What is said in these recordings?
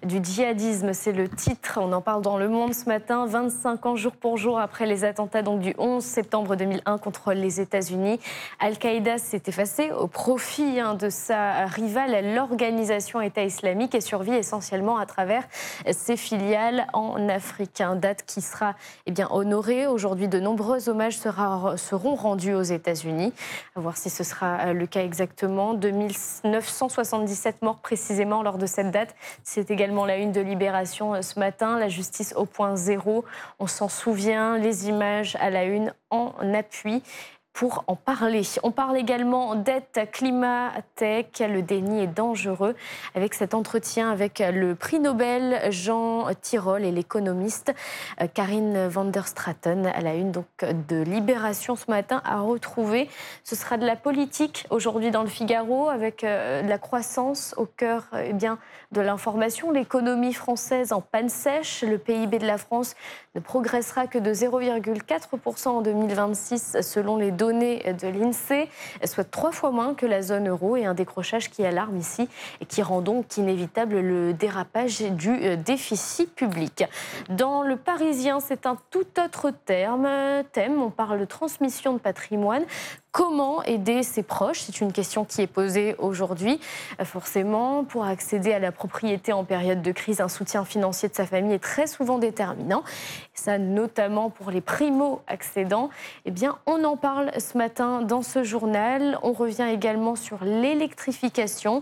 du djihadisme, c'est le titre. On en parle dans Le Monde ce matin, 25 ans jour pour jour après les attentats donc, du 11 septembre 2001 contre les États-Unis. Al-Qaïda s'est effacé au profit de sa rivale, l'organisation État islamique, et survit essentiellement à travers ses filiales en Afrique. Une date qui sera honorée. Aujourd'hui, de nombreux hommages seront rendus aux États-Unis. À voir si ce sera le cas exactement. 2977 morts précisément lors de cette date. C'est également la une de Libération ce matin. La justice au point zéro. On s'en souvient. Les images à la une en appui. Pour en parler. On parle également dette, climat, tech. Le déni est dangereux. Avec cet entretien avec le prix Nobel Jean Tirole et l'économiste Karine van der Straten à la une donc de Libération ce matin à retrouver. Ce sera de la politique aujourd'hui dans le Figaro avec de la croissance au cœur de l'information. L'économie française en panne sèche. Le PIB de la France ne progressera que de 0,4% en 2026 selon les données de l'INSEE, soit 3 fois moins que la zone euro, et un décrochage qui alarme ici et qui rend donc inévitable le dérapage du déficit public. Dans Le Parisien, c'est un tout autre thème. On parle de transmission de patrimoine. Comment aider ses proches? C'est une question qui est posée aujourd'hui. Forcément, pour accéder à la propriété en période de crise, un soutien financier de sa famille est très souvent déterminant. Et ça, notamment pour les primo-accédants. On en parle ce matin dans ce journal. On revient également sur l'électrification.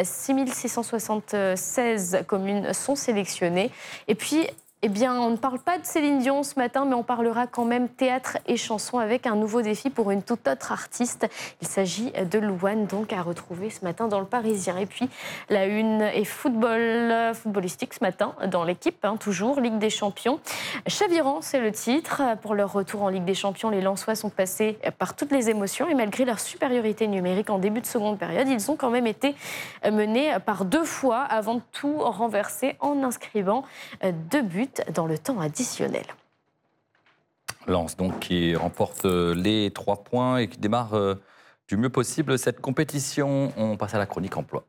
6676 communes sont sélectionnées. Et puis, on ne parle pas de Céline Dion ce matin, mais on parlera quand même théâtre et chansons avec un nouveau défi pour une toute autre artiste. Il s'agit de Louane, donc à retrouver ce matin dans Le Parisien. Et puis, la une est footballistique ce matin dans l'équipe, toujours, Ligue des Champions. Chavirant, c'est le titre. Pour leur retour en Ligue des Champions, les Lensois sont passés par toutes les émotions et malgré leur supériorité numérique en début de seconde période, ils ont quand même été menés par 2 fois avant de tout renverser en inscrivant 2 buts dans le temps additionnel. Lens donc qui remporte les 3 points et qui démarre du mieux possible cette compétition. On passe à la chronique emploi.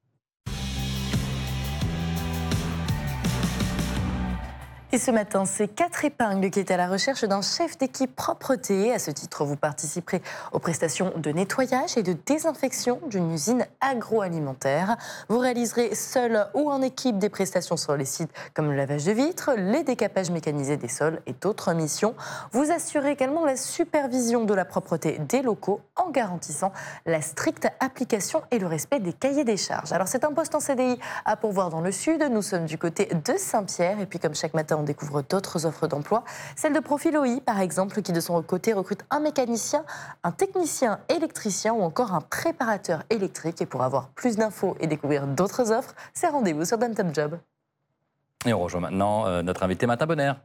Et ce matin, c'est 4 épingles qui étaient à la recherche d'un chef d'équipe propreté. À ce titre, vous participerez aux prestations de nettoyage et de désinfection d'une usine agroalimentaire. Vous réaliserez seul ou en équipe des prestations sur les sites comme le lavage de vitres, les décapages mécanisés des sols et d'autres missions. Vous assurez également la supervision de la propreté des locaux en garantissant la stricte application et le respect des cahiers des charges. Alors c'est un poste en CDI à pourvoir dans le Sud. Nous sommes du côté de Saint-Pierre et puis comme chaque matin, on découvre d'autres offres d'emploi. Celle de Profil-OI, par exemple, qui de son côté recrute un mécanicien, un technicien électricien ou encore un préparateur électrique. Et pour avoir plus d'infos et découvrir d'autres offres, c'est rendez-vous sur Dom Top Job. Et on rejoint maintenant notre invité Martin Bonner.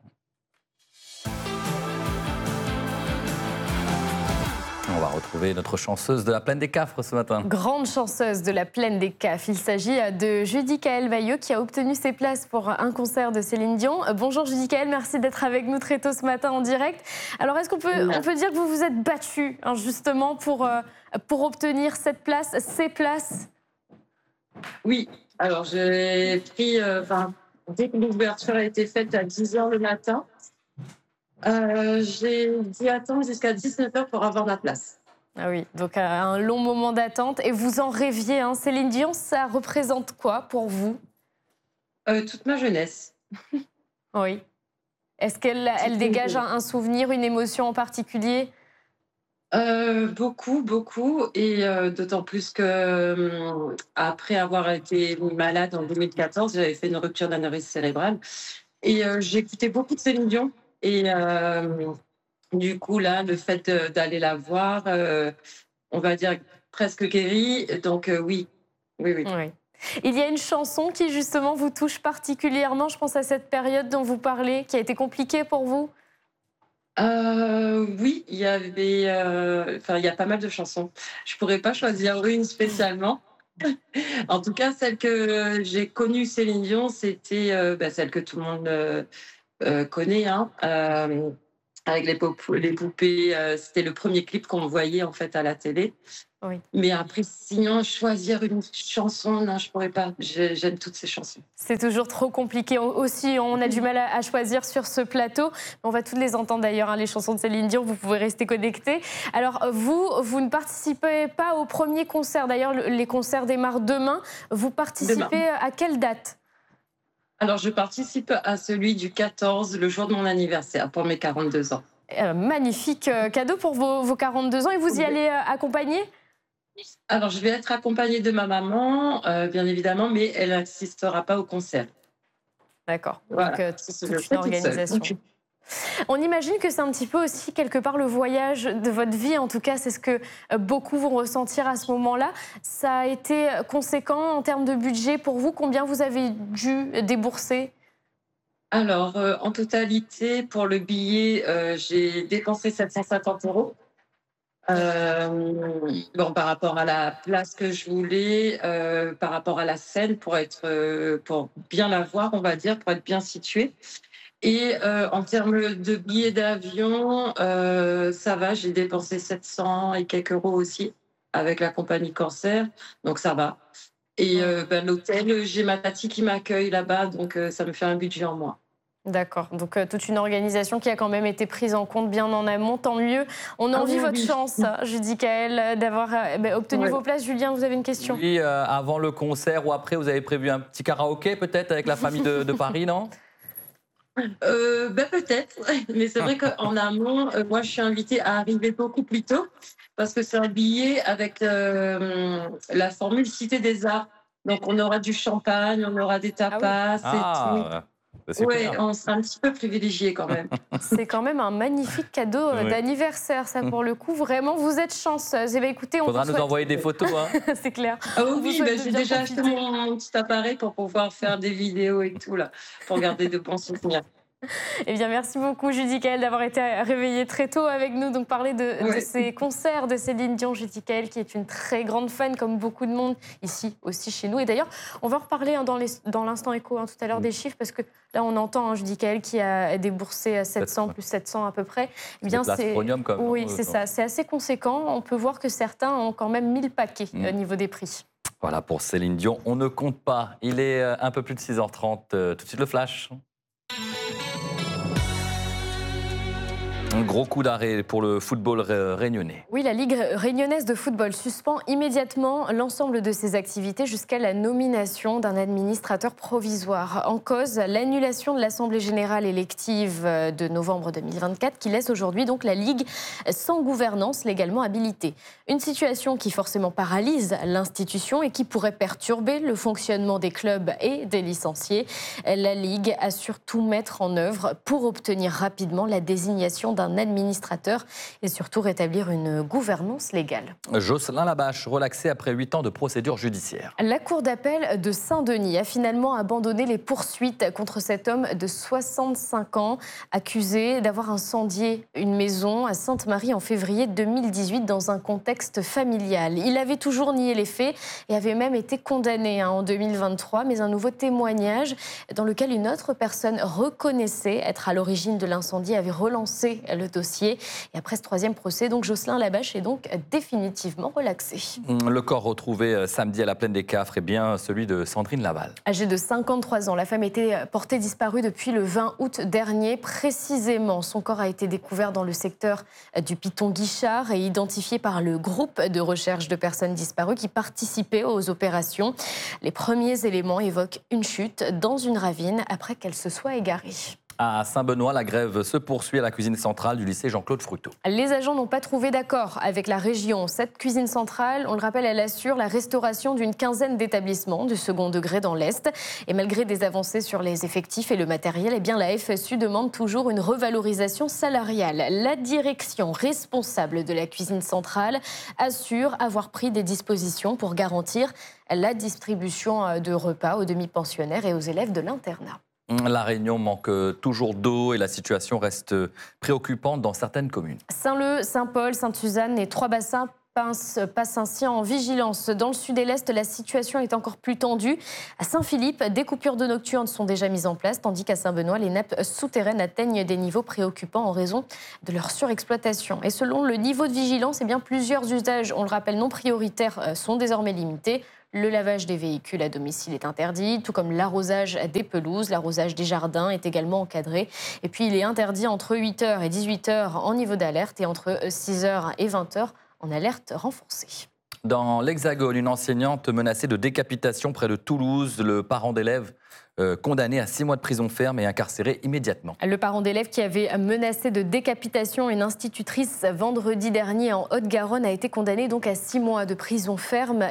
On va retrouver notre chanceuse de la Plaine des Cafres ce matin. Grande chanceuse de la Plaine des Cafres. Il s'agit de Judicaël Bailleux qui a obtenu ses places pour un concert de Céline Dion. Bonjour Judicaël, merci d'être avec nous très tôt ce matin en direct. Alors est-ce qu'on peut dire que vous vous êtes battue justement pour obtenir ces places? Oui, alors j'ai pris, dès que l'ouverture a été faite à 10h le matin, j'ai dû attendre jusqu'à 19h pour avoir ma place. Ah oui, donc un long moment d'attente. Et vous en rêviez, Céline Dion, ça représente quoi pour vous? Toute ma jeunesse. Oui. Est-ce qu'elle dégage un souvenir, une émotion en particulier? Beaucoup, beaucoup. Et d'autant plus que après avoir été malade en 2014, j'avais fait une rupture d'anévrisme cérébral. Et j'écoutais beaucoup de Céline Dion. Et du coup, là, le fait d'aller la voir, on va dire presque guérie. Donc oui. Oui. Il y a une chanson qui justement vous touche particulièrement, je pense à cette période dont vous parlez, qui a été compliquée pour vous? Oui, il y avait, il y a pas mal de chansons. Je pourrais pas choisir une spécialement. En tout cas, celle que j'ai connue Céline Dion, c'était celle que tout le monde connaît, avec les poupées. C'était le premier clip qu'on voyait en fait à la télé. Oui. Mais après, sinon, choisir une chanson, non, je pourrais pas. J'aime toutes ces chansons. C'est toujours trop compliqué. Aussi, on a du mal à choisir sur ce plateau. On va toutes les entendre d'ailleurs, hein, les chansons de Céline Dion. Vous pouvez rester connectés. Alors, vous ne participez pas au premier concert. D'ailleurs, les concerts démarrent demain. Vous participez Demain. à quelle date? Alors, je participe à celui du 14, le jour de mon anniversaire, pour mes 42 ans. Magnifique cadeau pour vos 42 ans. Et vous y allez accompagner? Alors, je vais être accompagnée de ma maman, bien évidemment, mais elle n'assistera pas au concert. D'accord. Voilà, Donc, je toute le fais une toute seule. organisation. On imagine que c'est un petit peu aussi quelque part le voyage de votre vie. En tout cas, c'est ce que beaucoup vont ressentir à ce moment-là. Ça a été conséquent en termes de budget pour vous. Combien vous avez dû débourser? Alors, en totalité, pour le billet, j'ai dépensé 750 €. Bon, par rapport à la place que je voulais, par rapport à la scène, pour bien la voir, on va dire, pour être bien située. Et en termes de billets d'avion, ça va, j'ai dépensé 700 et quelques euros aussi avec la compagnie Corsair, donc ça va. Et l'hôtel, j'ai ma tati qui m'accueille là-bas, donc ça me fait un budget en moins. D'accord. Donc, toute une organisation qui a quand même été prise en compte bien en amont. Tant mieux. On Ah envie oui, votre oui. chance, Judicaël, d'avoir obtenu Ouais. vos places. Julien, vous avez une question? Oui, avant le concert ou après, vous avez prévu un petit karaoké peut-être avec la famille de Paris, non? Peut-être, mais c'est vrai qu'en amont, moi, je suis invitée à arriver beaucoup plus tôt parce que c'est un billet avec la formule Cité des Arts. Donc, on aura du champagne, on aura des Ah oui. tapas et tout. Ah, c'est Oui, super. on sera un petit peu privilégiés quand même. C'est quand même un magnifique cadeau Oui. d'anniversaire, ça, pour le coup. Vraiment, vous êtes chanceuse. Eh bien, écoutez, on Faudra vous nous souhaite... envoyer des photos. Hein. C'est clair. Ah On vous oui, souhaite de j'ai bien déjà acheté profiter. mon petit appareil pour pouvoir faire des vidéos et tout, là, pour garder de bons souvenirs. Eh bien, merci beaucoup, Judicaël, d'avoir été réveillée très tôt avec nous. Donc, parler de Ouais. ces concerts de Céline Dion. Judicaël, qui est une très grande fan, comme beaucoup de monde, ici aussi chez nous. Et d'ailleurs, on va en reparler dans l'instant écho tout à l'heure des chiffres, parce que là, on entend Judicaël qui a déboursé 700 plus 700 à peu près. Eh bien, Des places premium, quand même, oui, non c'est ça. C'est assez conséquent. On peut voir que certains ont quand même mis le paquet au niveau des prix. Voilà pour Céline Dion. On ne compte pas. Il est un peu plus de 6h30. Tout de suite le flash. Un gros coup d'arrêt pour le football réunionnais. Oui, la Ligue réunionnaise de football suspend immédiatement l'ensemble de ses activités jusqu'à la nomination d'un administrateur provisoire. En cause, l'annulation de l'Assemblée générale élective de novembre 2024 qui laisse aujourd'hui donc la Ligue sans gouvernance légalement habilitée. Une situation qui forcément paralyse l'institution et qui pourrait perturber le fonctionnement des clubs et des licenciés. La Ligue assure tout mettre en œuvre pour obtenir rapidement la désignation d'un administrateur et surtout rétablir une gouvernance légale. Jocelyn Labache, relaxé après 8 ans de procédure judiciaire. La Cour d'appel de Saint-Denis a finalement abandonné les poursuites contre cet homme de 65 ans, accusé d'avoir incendié une maison à Sainte-Marie en février 2018 dans un contexte familial. Il avait toujours nié les faits et avait même été condamné en 2023, mais un nouveau témoignage dans lequel une autre personne reconnaissait être à l'origine de l'incendie avait relancé le dossier. Et après ce troisième procès, donc Jocelyn Labache est donc définitivement relaxé. Le corps retrouvé samedi à la Plaine des Cafres est bien celui de Sandrine Laval. Âgée de 53 ans, la femme était portée disparue depuis le 20 août dernier. Précisément, son corps a été découvert dans le secteur du Piton-Guichard et identifié par le groupe de recherche de personnes disparues qui participait aux opérations. Les premiers éléments évoquent une chute dans une ravine après qu'elle se soit égarée. À Saint-Benoît, la grève se poursuit à la cuisine centrale du lycée Jean-Claude Fruteau. Les agents n'ont pas trouvé d'accord avec la région. Cette cuisine centrale, on le rappelle, elle assure la restauration d'une quinzaine d'établissements du second degré dans l'Est. Et malgré des avancées sur les effectifs et le matériel, eh bien la FSU demande toujours une revalorisation salariale. La direction responsable de la cuisine centrale assure avoir pris des dispositions pour garantir la distribution de repas aux demi-pensionnaires et aux élèves de l'internat. La Réunion manque toujours d'eau et la situation reste préoccupante dans certaines communes. Saint-Leu, Saint-Paul, Sainte-Suzanne et Trois-Bassins passe ainsi en vigilance. Dans le sud et l'est, la situation est encore plus tendue. À Saint-Philippe, des coupures d'eau nocturnes sont déjà mises en place, tandis qu'à Saint-Benoît, les nappes souterraines atteignent des niveaux préoccupants en raison de leur surexploitation. Et selon le niveau de vigilance, plusieurs usages, on le rappelle, non prioritaires sont désormais limités. Le lavage des véhicules à domicile est interdit, tout comme l'arrosage des pelouses. L'arrosage des jardins est également encadré. Et puis, il est interdit entre 8h et 18h en niveau d'alerte et entre 6h et 20h en alerte renforcée. Dans l'Hexagone, une enseignante menacée de décapitation près de Toulouse. Le parent d'élève condamné à 6 mois de prison ferme et incarcéré immédiatement. Le parent d'élève qui avait menacé de décapitation une institutrice vendredi dernier en Haute-Garonne a été condamné donc à 6 mois de prison ferme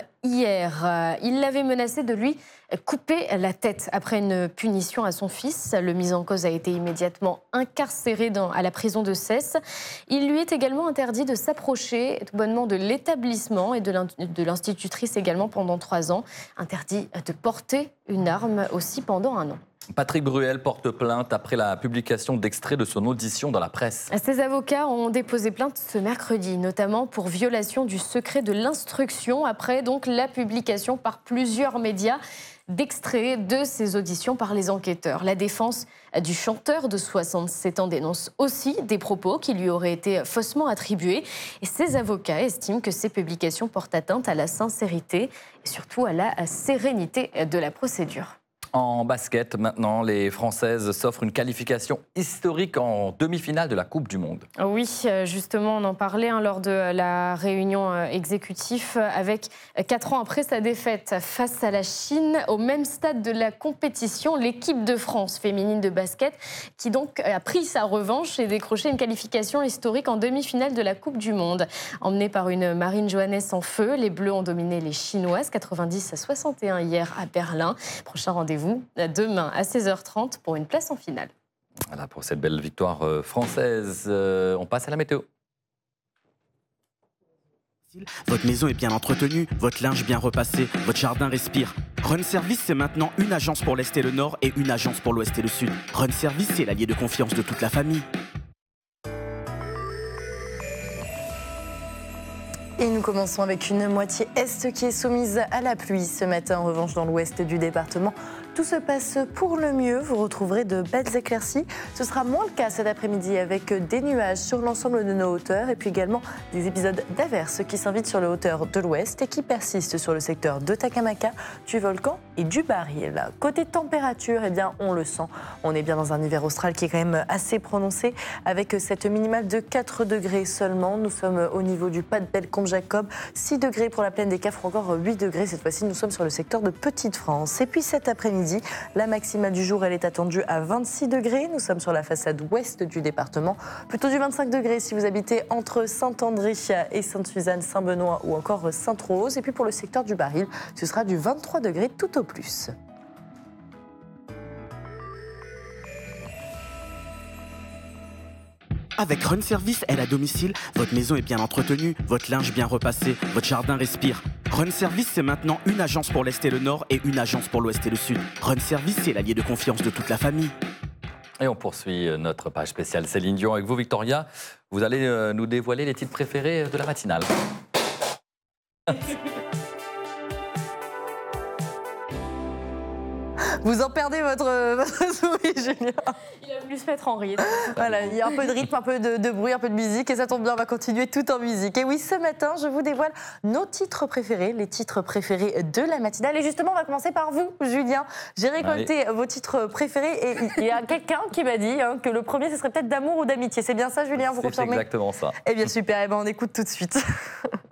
hier. Il l'avait menacé de lui couper la tête après une punition à son fils. Le mis en cause a été immédiatement incarcéré à la prison de Cesse. Il lui est également interdit de s'approcher tout bonnement de l'établissement et de l'institutrice également pendant 3 ans. Interdit de porter une arme aussi pendant 1 an. Patrick Bruel porte plainte après la publication d'extraits de son audition dans la presse. Ses avocats ont déposé plainte ce mercredi, notamment pour violation du secret de l'instruction, après donc la publication par plusieurs médias d'extraits de ces auditions par les enquêteurs. La défense du chanteur de 67 ans dénonce aussi des propos qui lui auraient été faussement attribués. Et ses avocats estiment que ces publications portent atteinte à la sincérité et surtout à la sérénité de la procédure. En basket, maintenant, les Françaises s'offrent une qualification historique en demi-finale de la Coupe du Monde. Oui, justement, on en parlait lors de la réunion exécutive. Avec 4 ans après sa défaite face à la Chine, au même stade de la compétition, l'équipe de France féminine de basket, qui donc a pris sa revanche et décroché une qualification historique en demi-finale de la Coupe du Monde. Emmenée par une Marine Johannes en feu, les Bleus ont dominé les Chinoises, 90-61 hier à Berlin. Prochain rendez-vous demain à 16h30 pour une place en finale. Voilà pour cette belle victoire française. On passe à la météo. Votre maison est bien entretenue, votre linge bien repassé, votre jardin respire. Run Service, c'est maintenant une agence pour l'Est et le Nord et une agence pour l'Ouest et le Sud. Run Service, c'est l'allié de confiance de toute la famille. Et nous commençons avec une moitié est qui est soumise à la pluie ce matin. En revanche, dans l'ouest du département, tout se passe pour le mieux. Vous retrouverez de belles éclaircies. Ce sera moins le cas cet après-midi avec des nuages sur l'ensemble de nos hauteurs et puis également des épisodes d'averses qui s'invitent sur les hauteurs de l'ouest et qui persistent sur le secteur de Takamaka, du volcan et du Baril. Côté température, on le sent. On est bien dans un hiver austral qui est quand même assez prononcé avec cette minimale de 4 degrés seulement. Nous sommes au niveau du Pas de Bellecombe-Jacob, 6 degrés pour la plaine des Cafres, encore 8 degrés. Cette fois-ci, nous sommes sur le secteur de Petite-France. Et puis cet après-midi, la maximale du jour, elle est attendue à 26 degrés. Nous sommes sur la façade ouest du département. Plutôt du 25 degrés si vous habitez entre Saint-André et Sainte-Suzanne, Saint-Benoît ou encore Sainte-Rose. Et puis pour le secteur du Baril, ce sera du 23 degrés tout au plus. Avec Run Service, aide à domicile, votre maison est bien entretenue, votre linge bien repassé, votre jardin respire. Run Service, c'est maintenant une agence pour l'Est et le Nord et une agence pour l'Ouest et le Sud. Run Service, c'est l'allié de confiance de toute la famille. Et on poursuit notre page spéciale Céline Dion avec vous, Victoria. Vous allez nous dévoiler les titres préférés de la matinale. Vous en perdez votre souris, Julien. Il a voulu se mettre en rythme. Voilà, il y a un peu de rythme, un peu de bruit, un peu de musique et ça tombe bien, on va continuer tout en musique. Et oui, ce matin, je vous dévoile nos titres préférés, les titres préférés de la matinale. Et justement, on va commencer par vous, Julien. J'ai récolté vos titres préférés et il y a quelqu'un qui m'a dit que le premier, ce serait peut-être d'amour ou d'amitié. C'est bien ça, Julien, vous confirmez ? C'est exactement ça. Eh bien, super, on écoute tout de suite.